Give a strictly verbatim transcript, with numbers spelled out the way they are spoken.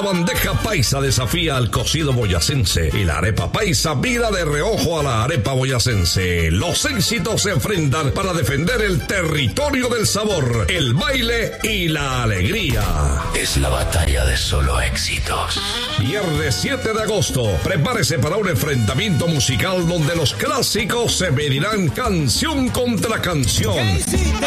bandeja paisa desafía al cocido boyacense y la arepa paisa mira de reojo a la arepa boyacense. Los éxitos se enfrentan para defender el territorio del sabor, el baile y la alegría. Es la batalla de solo éxitos. Viernes siete de agosto, prepárese para un enfrentamiento musical donde los clásicos se medirán canción contra canción.